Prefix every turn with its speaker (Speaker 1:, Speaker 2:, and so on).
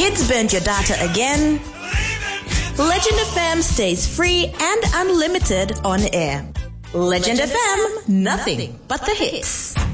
Speaker 1: Kids burned your data again? Legend FM stays free and unlimited on air. Legend FM, nothing but the hits.